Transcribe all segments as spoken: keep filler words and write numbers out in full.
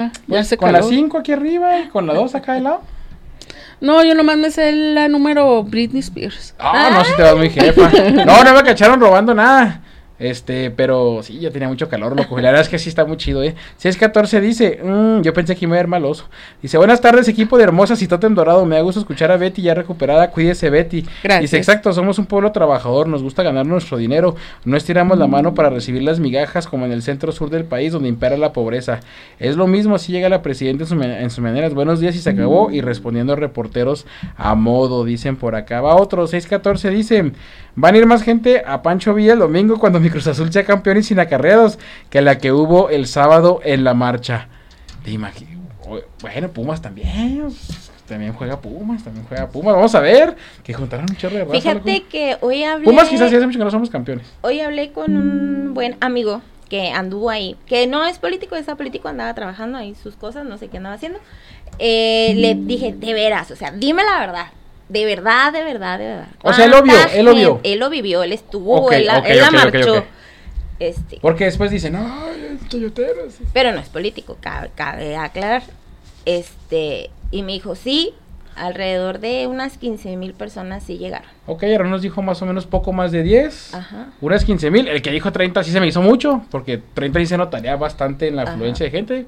ya, pues, ya se con caló. la cinco aquí arriba y con la dos acá de lado. No, yo nomás me sé la número Britney Spears. Ah, no, si te vas muy jefa. No, no me cacharon robando nada. Este, pero sí, yo tenía mucho calor, loco. La verdad es que sí está muy chido, eh. seis catorce dice, mmm, yo pensé que iba a ver maloso. Dice, buenas tardes, equipo de Hermosas y Tótem Dorado. Me da gusto escuchar a Betty ya recuperada. Cuídese, Betty. Gracias. Dice, exacto, somos un pueblo trabajador. Nos gusta ganar nuestro dinero. No estiramos la mano para recibir las migajas como en el centro sur del país donde impera la pobreza. Es lo mismo, así llega la presidenta en, su, en sus maneras. Buenos días y se acabó. Y respondiendo a reporteros a modo, dicen por acá. Va otro, seis catorce dice, van a ir más gente a Pancho Villa el domingo cuando mi Cruz Azul sea campeón y sin acarreados que la que hubo el sábado en la marcha. Te imagino. Bueno, Pumas también. También juega Pumas, también juega Pumas. Vamos a ver. Que juntaron un chorro de raza. Fíjate loco. que hoy hablé. Pumas quizás ya hace mucho que no somos campeones. Hoy hablé con un buen amigo que anduvo ahí. Que no es político, es político, andaba trabajando ahí sus cosas, no sé qué andaba haciendo. Eh, le dije, de veras, o sea, dime la verdad. De verdad, de verdad, de verdad. O sea, él lo vio, él lo vio. Él lo vivió, él estuvo, Ok, él la, ok, él la ok, ok, marchó. ok. Este, Porque después dicen, ay, el toyotero. Sí. pero no es político, cabe, cabe aclarar. Este, y me dijo, sí, alrededor de unas quince mil personas sí llegaron. Ok, ahora nos dijo más o menos poco más de diez. Ajá. Unas quince mil. El que dijo treinta sí se me hizo mucho, porque treinta sí se notaría bastante en la Ajá. afluencia de gente.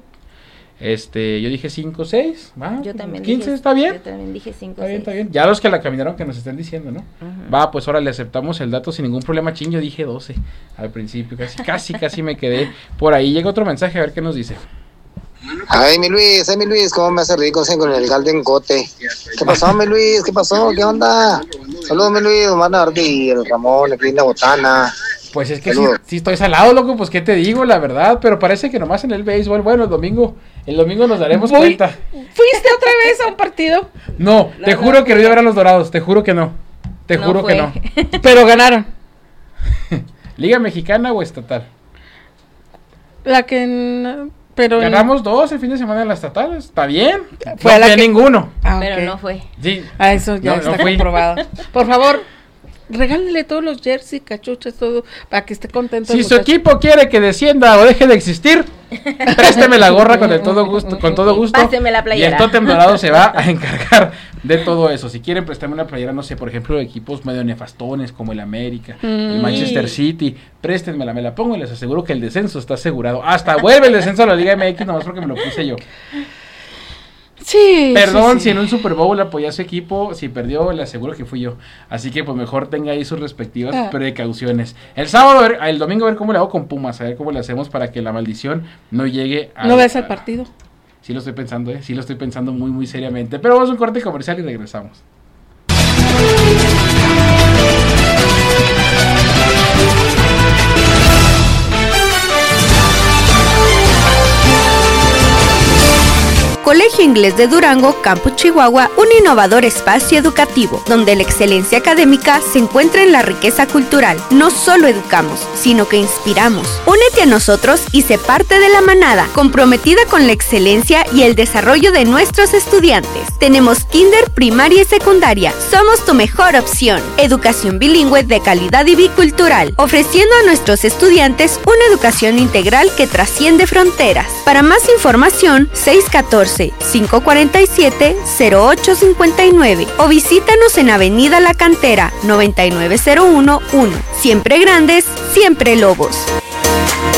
Este, yo dije cinco, seis, ¿va? Yo también quince, dije, ¿está bien? Yo también dije cinco, Está bien, seis. está bien. Ya los que la caminaron que nos estén diciendo, ¿no? Ujú. Va, pues ahora le aceptamos el dato sin ningún problema. Chin, yo dije doce al principio, casi, casi, casi me quedé por ahí. Llega otro mensaje, a ver qué nos dice. Ay, mi Luis, ay, mi Luis, ¿cómo me hace reír con con el Golden Cote? ¿Qué pasó, mi Luis? ¿Qué pasó? ¿Qué onda? Saludos, mi Luis, Omar Nardi y el Ramón, el Clean de Botana. Pues es que sí, Saludos. sí estoy salado, loco, pues qué te digo, la verdad, pero parece que nomás en el béisbol, bueno, el domingo, el domingo nos daremos Voy- cuenta. ¿Fuiste otra vez a un partido? No, No, te no, juro que no. no iba a ver a los Dorados, te juro que no, te No juro que fue. no. Pero ganaron. ¿Liga mexicana o estatal? La que... n- Pero... Ganamos dos el fin de semana en la estatal, está bien, Fue no a la fui a que- ninguno. Ah, Pero ok. no fue. Sí. Ah, eso ya No, no está fui. comprobado. Por favor, regálele todos los jerseys, cachuchas, todo, para que esté contento. Si el su muchacho. equipo quiere que descienda o deje de existir, présteme la gorra con el todo gusto, con todo gusto. Páseme la playera. Y el Tótem Dorado se va a encargar de todo eso. Si quieren prestarme una playera, no sé, por ejemplo, de equipos medio nefastones como el América, el Mm. Manchester City, préstenmela, me la pongo y les aseguro que el descenso está asegurado. Hasta vuelve el descenso a la Liga M X, nomás porque me lo puse yo. Sí. Perdón sí, si sí. en un Super Bowl apoyé a su equipo, si perdió, le aseguro que fui yo. Así que pues mejor tenga ahí sus respectivas Ah. precauciones. El sábado, a ver, el domingo a ver cómo le hago con Pumas, a ver cómo le hacemos para que la maldición no llegue a... ¿No ves el partido? Sí lo estoy pensando, eh, sí lo estoy pensando muy muy seriamente. Pero vamos a un corte comercial y regresamos. Colegio Inglés de Durango, Campus Chihuahua, un innovador espacio educativo, donde la excelencia académica se encuentra en la riqueza cultural. No solo educamos, sino que inspiramos. Únete a nosotros y sé parte de la manada, comprometida con la excelencia y el desarrollo de nuestros estudiantes. Tenemos kinder, primaria y secundaria. Somos tu mejor opción. Educación bilingüe de calidad y bicultural, ofreciendo a nuestros estudiantes una educación integral que trasciende fronteras. Para más información, seis uno cuatro, cinco cuatro siete, cero ocho cinco nueve o visítanos en Avenida La Cantera, noventa y nueve cero uno uno. Siempre grandes, siempre lobos.